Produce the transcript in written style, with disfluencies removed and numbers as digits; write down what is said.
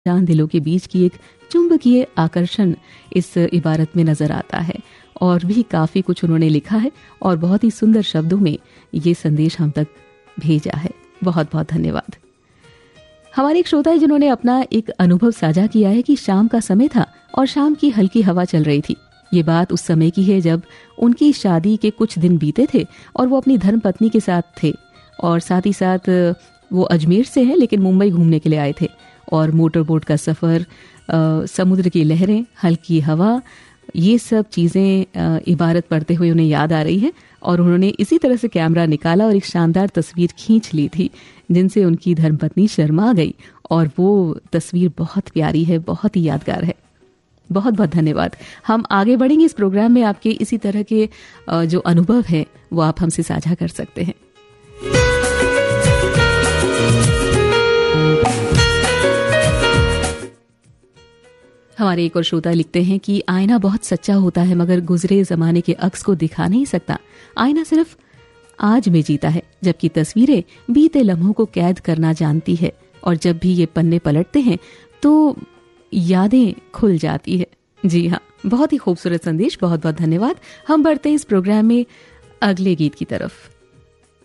जान दिलों के बीच की एक चुंबकीय आकर्षण इस इबारत में नजर आता है। और भी काफी कुछ उन्होंने लिखा है और बहुत ही सुंदर शब्दों में ये संदेश हम तक भेजा है। बहुत बहुत धन्यवाद। हमारे एक श्रोता है जिन्होंने अपना एक अनुभव साझा किया है कि शाम का समय था और शाम की हल्की हवा चल रही थी। ये बात उस समय की है जब उनकी शादी के कुछ दिन बीते थे और वो अपनी धर्मपत्नी के साथ थे और साथ ही साथ वो अजमेर से हैं लेकिन मुंबई घूमने के लिए आए थे। और मोटर बोट का सफ़र, समुद्र की लहरें, हल्की हवा, ये सब चीज़ें इबारत पढ़ते हुए उन्हें याद आ रही है और उन्होंने इसी तरह से कैमरा निकाला और एक शानदार तस्वीर खींच ली थी जिनसे उनकी धर्मपत्नी शर्मा गई और वो तस्वीर बहुत प्यारी है, बहुत ही यादगार है। बहुत बहुत धन्यवाद। हम आगे बढ़ेंगे इस प्रोग्राम में। आपके इसी तरह के जो अनुभव है वो आप हमसे साझा कर सकते हैं। हमारे एक और श्रोता लिखते हैं कि आईना बहुत सच्चा होता है मगर गुजरे जमाने के अक्स को दिखा नहीं सकता। आईना सिर्फ आज में जीता है जबकि तस्वीरें बीते लम्हों को कैद करना जानती है और जब भी ये पन्ने पलटते हैं तो यादें खुल जाती है। जी हाँ, बहुत ही खूबसूरत संदेश। बहुत बहुत धन्यवाद। हम बढ़ते हैं इस प्रोग्राम में अगले गीत की तरफ।